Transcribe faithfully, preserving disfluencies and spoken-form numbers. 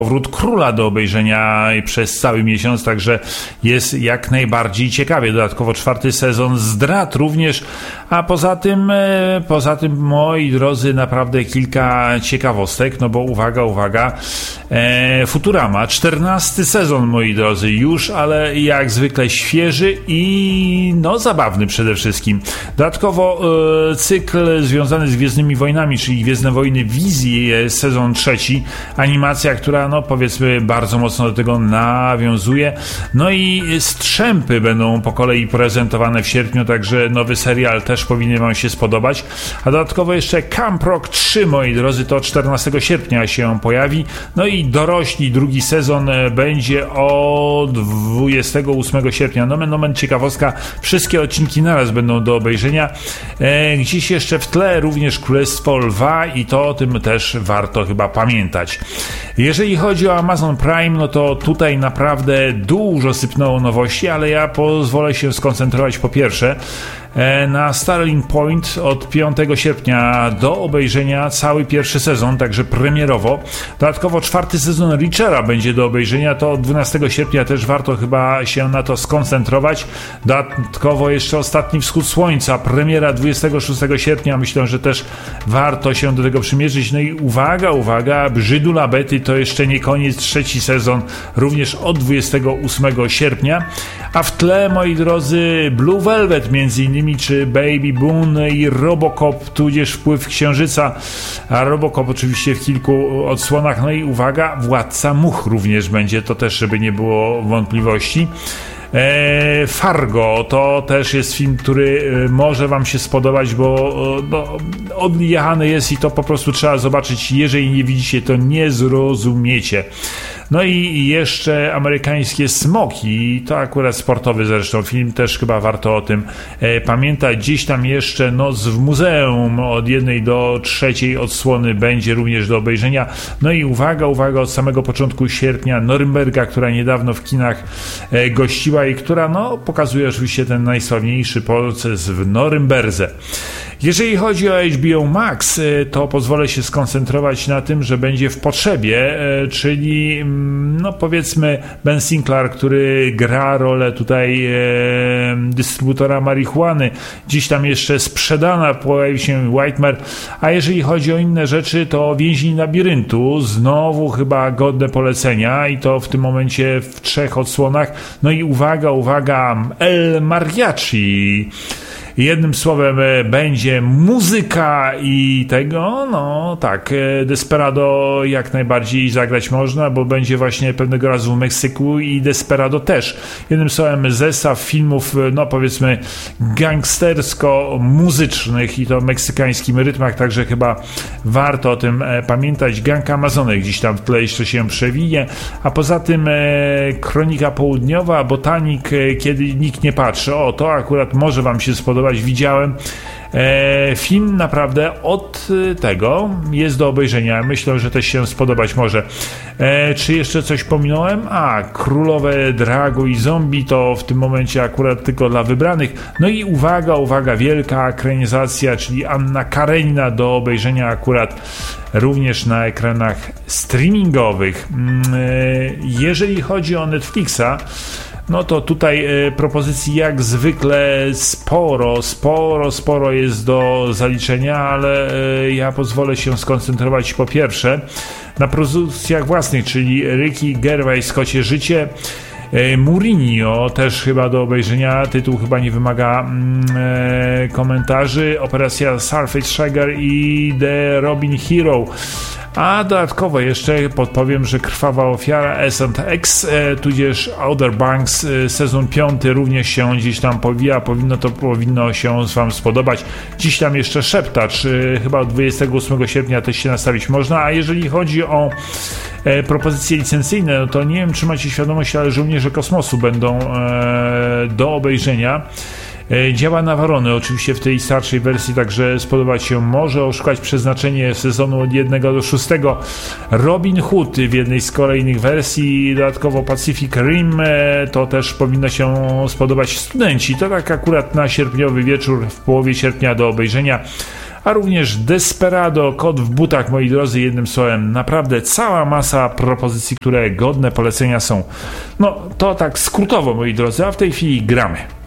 Powrót Króla do obejrzenia przez cały miesiąc, także jest jak najbardziej ciekawie. Dodatkowo czwarty sezon Zdrad również, a poza tym, poza tym, moi drodzy, naprawdę kilka ciekawostek, no bo uwaga, uwaga, e, Futurama, czternasty sezon, moi drodzy, już, ale jak zwykle świeży i no zabawny przede wszystkim. Dodatkowo e, cykl związany z Gwiezdnymi Wojnami, czyli Gwiezdne Wojny Wizji, sezon trzeci, animacja, która no powiedzmy bardzo mocno do tego nawiązuje. No i Strzępy będą po kolei prezentowane w sierpniu, także nowy serial też powinien wam się spodobać. A dodatkowo jeszcze Camp Rock trzy, moi drodzy, to czternastego sierpnia się pojawi. No i Dorośli, drugi sezon będzie o dwudziestego ósmego sierpnia. Nomen, nomen, ciekawostka, wszystkie odcinki naraz będą do obejrzenia. E, gdzieś jeszcze w tle również Królestwo Lwa i to o tym też warto chyba pamiętać. Jeżeli chodzi o Amazon Prime, no to tutaj naprawdę dużo sypnęło nowości, ale ja pozwolę się skoncentrować po pierwsze na Starling Point od piątego sierpnia do obejrzenia cały pierwszy sezon, także premierowo. Dodatkowo czwarty sezon Reachera będzie do obejrzenia, to od dwunastego sierpnia też warto chyba się na to skoncentrować. Dodatkowo jeszcze Ostatni Wschód Słońca, premiera dwudziestego szóstego sierpnia, myślę, że też warto się do tego przymierzyć. No i uwaga, uwaga, Brzydula Betty to jeszcze nie koniec, trzeci sezon również od dwudziestego ósmego sierpnia, a w tle, moi drodzy, Blue Velvet między innymi, czy Baby Boone i Robocop, tudzież Wpływ Księżyca, a Robocop oczywiście w kilku odsłonach. No i uwaga, Władca Much również będzie, to też żeby nie było wątpliwości. E, Fargo to też jest film, który może wam się spodobać, bo no, odjechany jest i to po prostu trzeba zobaczyć. Jeżeli nie widzicie, to nie zrozumiecie. No i jeszcze Amerykańskie Smoki, to akurat sportowy zresztą film, też chyba warto o tym e, pamiętać. Gdzieś tam jeszcze Noc w Muzeum od jednej do trzeciej odsłony będzie również do obejrzenia. No i uwaga, uwaga, od samego początku sierpnia Norymberga, która niedawno w kinach e, gościła i która no, pokazuje oczywiście ten najsławniejszy proces w Norymberdze. Jeżeli chodzi o H B O Max, to pozwolę się skoncentrować na tym, że będzie w potrzebie, czyli no powiedzmy Ben Sinclair, który gra rolę tutaj e, dystrybutora marihuany, dziś tam jeszcze sprzedana, pojawił się Whitemare, a jeżeli chodzi o inne rzeczy, to Więzień Labiryntu, znowu chyba godne polecenia i to w tym momencie w trzech odsłonach. No i uwaga, uwaga, El Mariachi. Jednym słowem będzie muzyka i tego, no tak, Desperado jak najbardziej zagrać można, bo będzie właśnie pewnego razu w Meksyku i Desperado też. Jednym słowem zestaw filmów, no powiedzmy gangstersko-muzycznych i to w meksykańskim rytmach, także chyba warto o tym pamiętać. Gang Amazonek gdzieś tam w tle jeszcze się przewinie, a poza tym Kronika Południowa, Botanik, Kiedy nikt nie patrzy. O, to akurat może wam się spodobać. Widziałem e, film, naprawdę od tego jest do obejrzenia. Myślę, że też się spodobać może. E, czy jeszcze coś pominąłem? A, Królowe Dragu i Zombie to w tym momencie akurat tylko dla wybranych. No i uwaga, uwaga, wielka ekranizacja, czyli Anna Karenina do obejrzenia akurat również na ekranach streamingowych. E, jeżeli chodzi o Netflixa, no to tutaj e, propozycji jak zwykle sporo, sporo, sporo jest do zaliczenia, ale e, ja pozwolę się skoncentrować po pierwsze na produkcjach własnych, czyli Ricky Gervais, Kocie życie, e, Mourinho też chyba do obejrzenia, tytuł chyba nie wymaga mm, e, komentarzy, Operacja Surface Sugar i The Robin Hero. A dodatkowo jeszcze podpowiem, że Krwawa Ofiara S and X, e, tudzież Outer Banks, e, sezon piąty również się gdzieś tam powija, powinno to powinno się wam spodobać. Dziś tam jeszcze Szeptacz, e, chyba od dwudziestego ósmego sierpnia też się nastawić można, a jeżeli chodzi o e, propozycje licencyjne, no to nie wiem, czy macie świadomość, ale Żołnierze Kosmosu będą e, do obejrzenia. Działa Navarone oczywiście w tej starszej wersji, także spodobać się może. Oszukać przeznaczenie sezonu od jednego do szóstego. Robin Hood w jednej z kolejnych wersji, dodatkowo Pacific Rim, to też powinno się spodobać. Studenci, to tak akurat na sierpniowy wieczór w połowie sierpnia do obejrzenia. a również Desperado, Kot w butach, moi drodzy, jednym słowem, naprawdę cała masa propozycji, które godne polecenia są. No, to tak skrótowo, moi drodzy, a w tej chwili gramy.